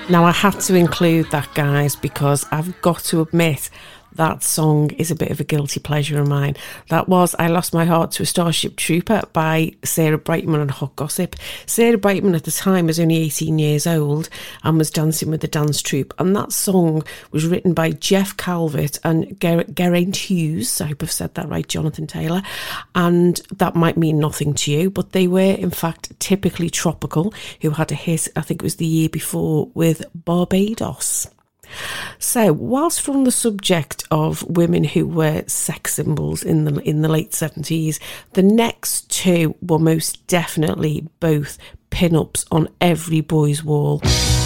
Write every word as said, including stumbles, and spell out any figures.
Now, I had to include that, guys, because I've got to admit that song is a bit of a guilty pleasure of mine. That was I Lost My Heart to a Starship Trooper by Sarah Brightman and Hot Gossip. Sarah Brightman at the time was only eighteen years old and was dancing with the dance troupe. And that song was written by Jeff Calvert and Ger- Geraint Hughes. I hope I've said that right, Jonathan Taylor. And that might mean nothing to you, but they were, in fact, Typically Tropical, who had a hit, I think it was the year before, with Barbados. So, whilst we're on the subject of women who were sex symbols in the in the late seventies, the next two were most definitely both pin-ups on every boy's wall.